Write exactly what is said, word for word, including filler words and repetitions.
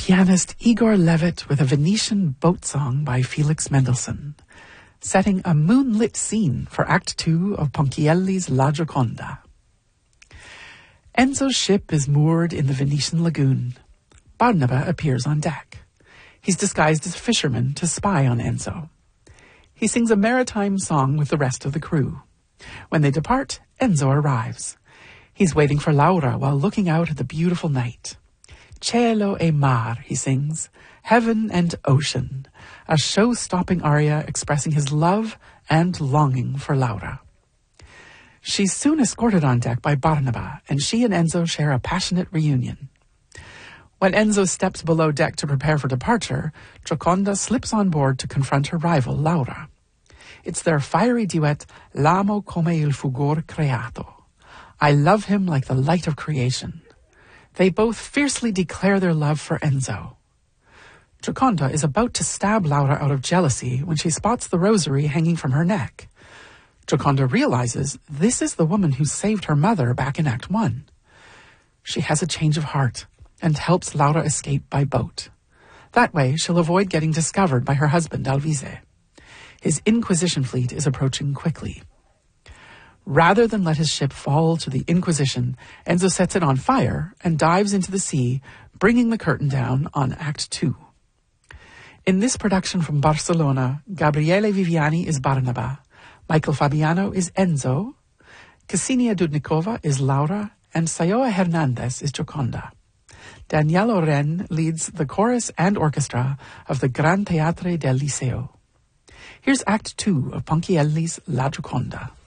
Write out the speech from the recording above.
pianist Igor Levit with a Venetian boat song by Felix Mendelssohn, setting a moonlit scene for Act Two of Ponchielli's La Gioconda. Enzo's ship is moored in the Venetian lagoon. Barnaba appears on deck. He's disguised as a fisherman to spy on Enzo. He sings a maritime song with the rest of the crew. When they depart, Enzo arrives. He's waiting for Laura while looking out at the beautiful night. Cielo e mar, he sings, heaven and ocean, a show-stopping aria expressing his love and longing for Laura. She's soon escorted on deck by Barnaba, and she and Enzo share a passionate reunion. When Enzo steps below deck to prepare for departure, Gioconda slips on board to confront her rival, Laura. It's their fiery duet, L'amo come il fulgor creato. I love him like the light of creation. They both fiercely declare their love for Enzo. Gioconda is about to stab Laura out of jealousy when she spots the rosary hanging from her neck. Gioconda realizes this is the woman who saved her mother back in Act One. She has a change of heart and helps Laura escape by boat. That way, she'll avoid getting discovered by her husband, Alvise. His Inquisition fleet is approaching quickly. Rather than let his ship fall to the Inquisition, Enzo sets it on fire and dives into the sea, bringing the curtain down on Act Two. In this production from Barcelona, Gabriele Viviani is Barnaba, Michael Fabiano is Enzo, Ksenia Dudnikova is Laura, and Sayoa Hernandez is Gioconda. Danielle Oren leads the chorus and orchestra of the Gran Teatre del Liceo. Here's Act Two of Ponchielli's La Gioconda.